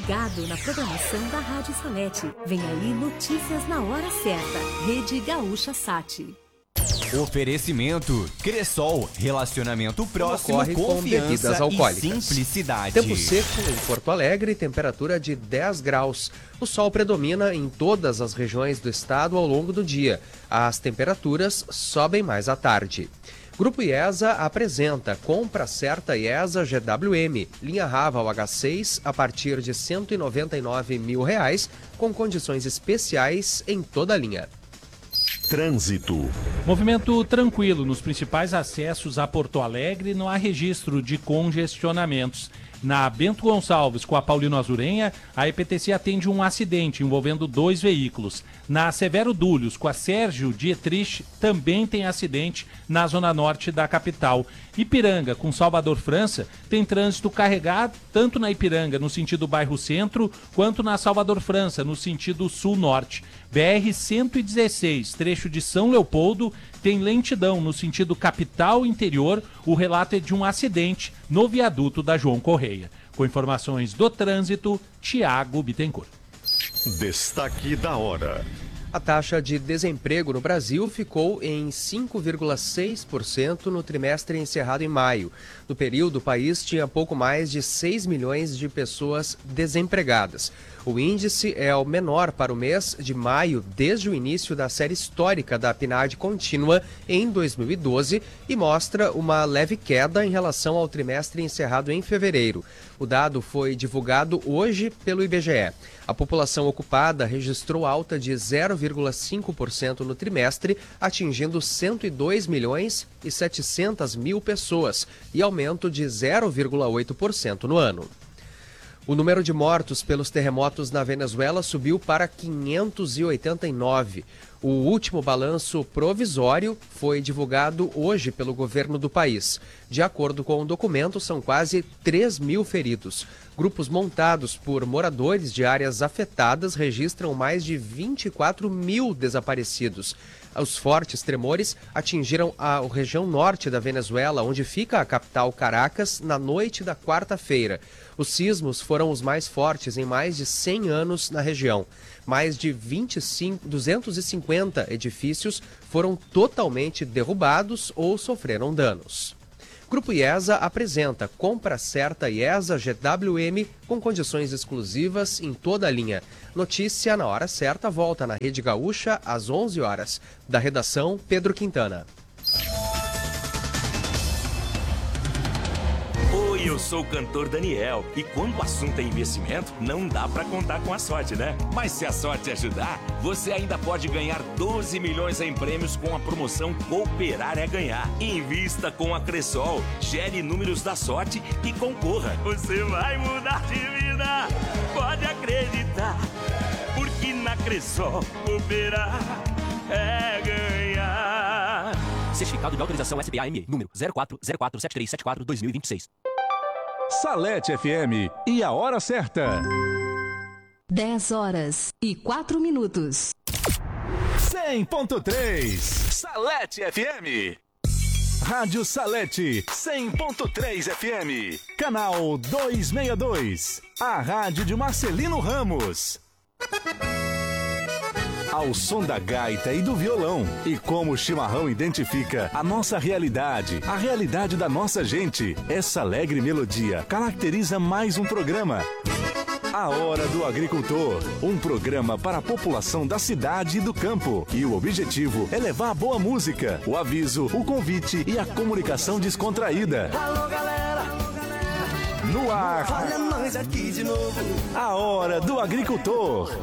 ligado na programação da Rádio Salete. Vem aí notícias na hora certa. Rede Gaúcha Sat. Oferecimento Cressol, relacionamento próximo, Ocorre com bebidas confiança alcoólicas. e simplicidade. Tempo seco em Porto Alegre, temperatura de 10 graus. O sol predomina em todas as regiões do estado ao longo do dia. As temperaturas sobem mais à tarde. Grupo IESA apresenta compra certa IESA GWM, linha Raval H6 a partir de R$ 199 mil, com condições especiais em toda a linha. Trânsito. Movimento tranquilo nos principais acessos a Porto Alegre, não há registro de congestionamentos. Na Bento Gonçalves com a Paulino Azurenha, a EPTC atende um acidente envolvendo 2 veículos. Na Severo Dúlios com a Sérgio Dietrich, também tem acidente na zona norte da capital. Ipiranga com Salvador França tem trânsito carregado tanto na Ipiranga no sentido bairro centro, quanto na Salvador França no sentido sul-norte. BR-116, trecho de São Leopoldo, tem lentidão no sentido capital-interior. O relato é de um acidente no viaduto da João Correia. Com informações do trânsito, Tiago Bittencourt. Destaque da hora. A taxa de desemprego no Brasil ficou em 5,6% no trimestre encerrado em maio. No período, o país tinha pouco mais de 6 milhões de pessoas desempregadas. O índice é o menor para o mês de maio desde o início da série histórica da PNAD contínua em 2012 e mostra uma leve queda em relação ao trimestre encerrado em fevereiro. O dado foi divulgado hoje pelo IBGE. A população ocupada registrou alta de 0,5% no trimestre, atingindo 102 milhões e 700 mil pessoas, e aumento de 0,8% no ano. O número de mortos pelos terremotos na Venezuela subiu para 589. O último balanço provisório foi divulgado hoje pelo governo do país. De acordo com o documento, são quase 3 mil feridos. Grupos montados por moradores de áreas afetadas registram mais de 24 mil desaparecidos. Os fortes tremores atingiram a região norte da Venezuela, onde fica a capital Caracas, na noite da quarta-feira. Os sismos foram os mais fortes em mais de 100 anos na região. Mais de 250 edifícios foram totalmente derrubados ou sofreram danos. Grupo IESA apresenta compra certa IESA GWM com condições exclusivas em toda a linha. Notícia na hora certa volta na Rede Gaúcha às 11 horas. Da redação, Pedro Quintana. Oi, eu sou o cantor Daniel e quando o assunto é investimento, não dá pra contar com a sorte, né? Mas se a sorte ajudar, você ainda pode ganhar 12 milhões em prêmios com a promoção Cooperar é Ganhar. Invista com a Cressol, gere números da sorte e concorra. Você vai mudar de vida, pode acreditar, porque na Cressol cooperar é ganhar. Certificado de autorização SBAME, número 04047374-2026. Salete FM e a hora certa. 10 horas e 4 minutos. 100.3 Salete FM. Rádio Salete 100.3 FM. Canal 262. A rádio de Marcelino Ramos. Ao som da gaita e do violão. E como o chimarrão identifica a nossa realidade, a realidade da nossa gente, essa alegre melodia caracteriza mais um programa. A Hora do Agricultor, um programa para a população da cidade e do campo. E o objetivo é levar a boa música, o aviso, o convite e a comunicação descontraída. Alô, galera! No ar, Olha nós aqui de novo. A Hora do Agricultor.